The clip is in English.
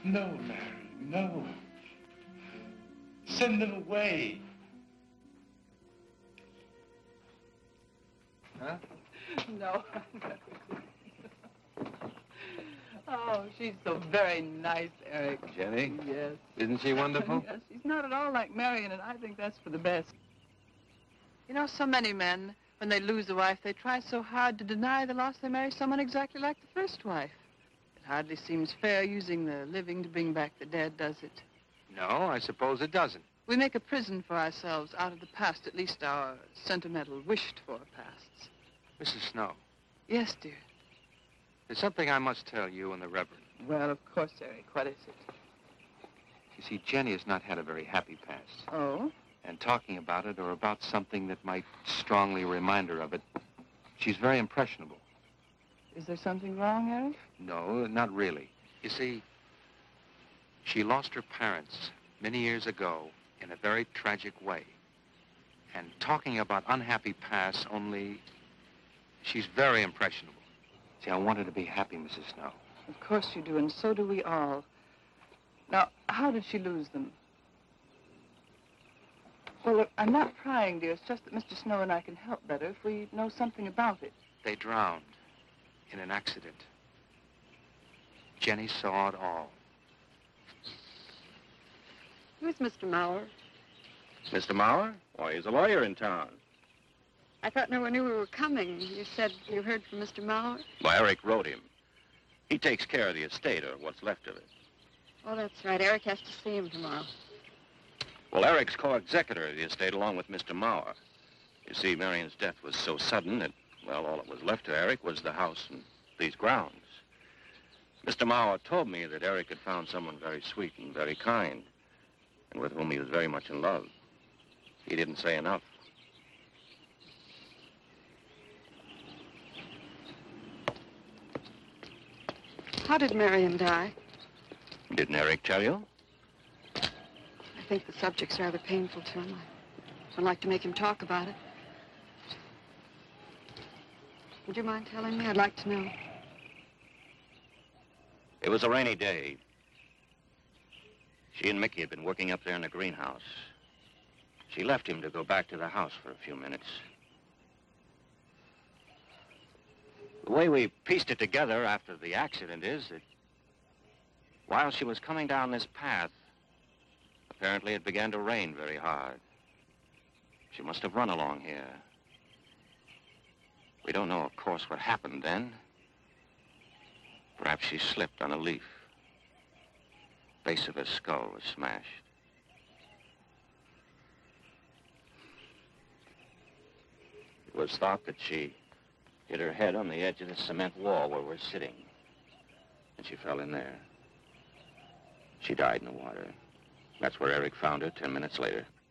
No, Mary, no. Send them away. Huh? No. Oh, she's so very nice, Eric. Jenny? Yes. Isn't she wonderful? Yes, she's not at all like Marion, and I think that's for the best. You know, so many men, when they lose a wife, they try so hard to deny the loss they marry someone exactly like the first wife. It hardly seems fair using the living to bring back the dead, does it? No, I suppose it doesn't. We make a prison for ourselves out of the past, at least our sentimental, wished-for pasts. Mrs. Snow, Yes, dear. there's something I must tell you and the Reverend. Well, of course, Eric. What is it? You see, Jenny has not had a very happy past. Oh? And talking about it or about something that might strongly remind her of it, she's very impressionable. Is there something wrong, Eric? No, not really. You see, she lost her parents many years ago in a very tragic way. And talking about unhappy pasts only, she's very impressionable. See, I want her to be happy, Mrs. Snow. Of course you do, and so do we all. Now, how did she lose them? Well, look, I'm not prying, dear. It's just that Mr. Snow and I can help better if we know something about it. They drowned in an accident. Jenny saw it all. Who's Mr. Mauer? Mr. Mauer? Why, he's a lawyer in town. I thought no one knew we were coming. You said you heard from Mr. Mauer? Well, Eric wrote him. He takes care of the estate, or what's left of it. Oh, that's right. Eric has to see him tomorrow. Well, Eric's co-executor of the estate along with Mr. Mauer. You see, Marion's death was so sudden that, well, all that was left to Eric was the house and these grounds. Mr. Mauer told me that Eric had found someone very sweet and very kind, and with whom he was very much in love. He didn't say enough. How did Marion die? Didn't Eric tell you? I think the subject's rather painful to him. I don't like to make him talk about it. Would you mind telling me? I'd like to know. It was a rainy day. She and Mickey had been working up there in the greenhouse. She left him to go back to the house for a few minutes. The way we pieced it together after the accident is that while she was coming down this path, apparently it began to rain very hard. She must have run along here. We don't know, of course, what happened then. Perhaps she slipped on a leaf. Base of her skull was smashed. It was thought that she hit her head on the edge of the cement wall where we're sitting. And she fell in there. She died in the water. That's where Eric found her 10 minutes later.